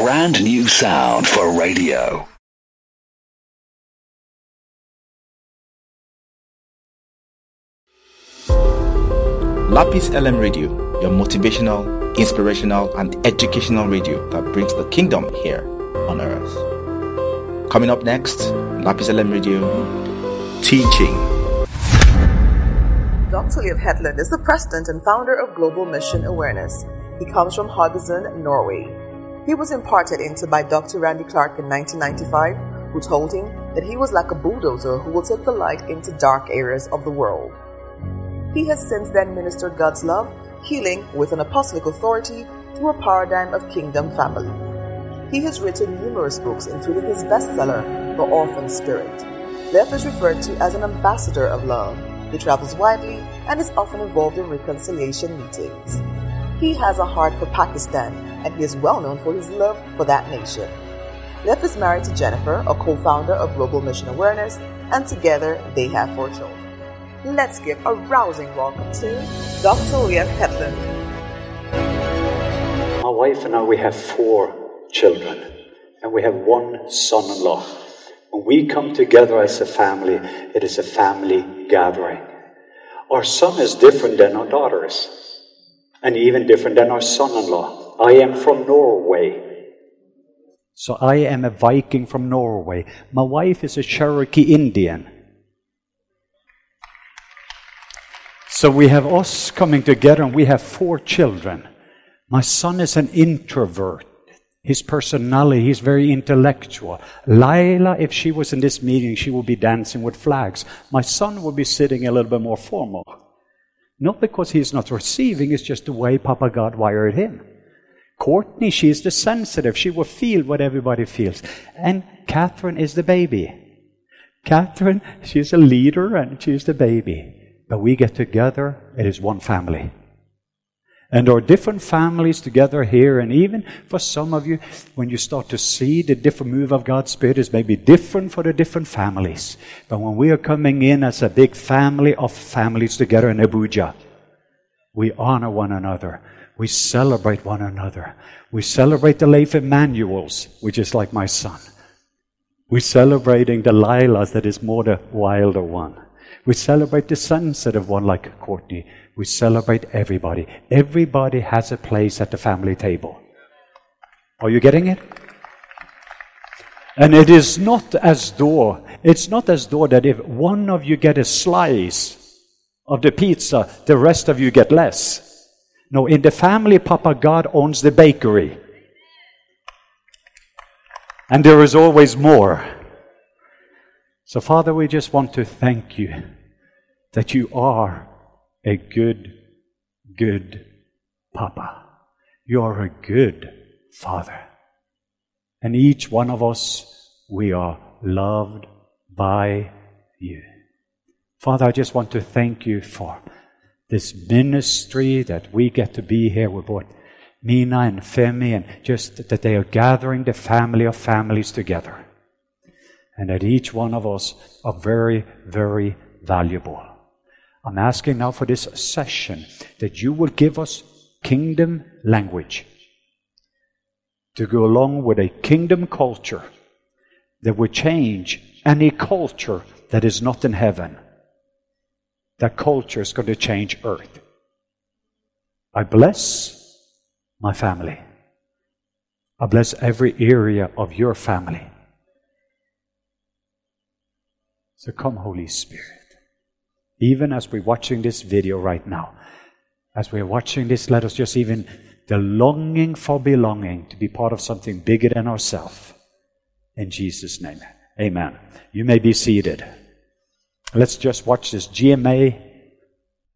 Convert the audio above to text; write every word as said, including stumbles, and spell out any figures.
brand new sound for radio. Lapis L M Radio, your motivational, inspirational, and educational radio that brings the kingdom here on earth. Coming up next, Lapis L M Radio, teaching. Doctor Leif Hetland is the president and founder of Global Mission Awareness. He comes from Haugesund, Norway. He was imparted into by Doctor Randy Clark in nineteen ninety-five, who told him that he was like a bulldozer who will take the light into dark areas of the world. He has since then ministered God's love, healing with an apostolic authority through a paradigm of kingdom family. He has written numerous books, including his bestseller, The Orphan Spirit. Leif is referred to as an ambassador of love. He travels widely and is often involved in reconciliation meetings. He has a heart for Pakistan, and he is well known for his love for that nation. Leif is married to Jennifer, a co-founder of Global Mission Awareness, and together they have four children. Let's give a rousing welcome to Doctor Leif Hetland. My wife and I, we have four children, and we have one son-in-law. When we come together as a family, it is a family gathering. Our son is different than our daughters, and even different than our son-in-law. I am from Norway. So I am a Viking from Norway. My wife is a Cherokee Indian. So we have us coming together, and we have four children. My son is an introvert. His personality, he's very intellectual. Laila, if she was in this meeting, she would be dancing with flags. My son would be sitting a little bit more formal. Not because he's not receiving, it's just the way Papa God wired him. Courtney, she's the sensitive. She will feel what everybody feels. And Catherine is the baby. Catherine, she's a leader and she's the baby. But we get together, it is one family. And there are different families together here, and even for some of you, when you start to see the different move of God's Spirit is maybe different for the different families. But when we are coming in as a big family of families together in Abuja, we honor one another. We celebrate one another. We celebrate the Leif Emmanuels, which is like my son. We're celebrating the Lilas, that is more the wilder one. We celebrate the sensitive one like Courtney. We celebrate everybody. Everybody has a place at the family table. Are you getting it? And it is not as though, it's not as though that if one of you get a slice of the pizza, the rest of you get less. No, in the family, Papa God owns the bakery. And there is always more. So, Father, we just want to thank you that you are a good, good Papa. You are a good Father. And each one of us, we are loved by you. Father, I just want to thank you for this ministry that we get to be here with both Mina and Femi, and just that they are gathering the family of families together. And that each one of us are very, very valuable. I'm asking now for this session that you will give us kingdom language to go along with a kingdom culture that will change any culture that is not in heaven. That culture is going to change earth. I bless my family. I bless every area of your family. So come, Holy Spirit. Even as we're watching this video right now, as we're watching this, let us just even the longing for belonging to be part of something bigger than ourselves. In Jesus' name, amen. You may be seated. Let's just watch this G M A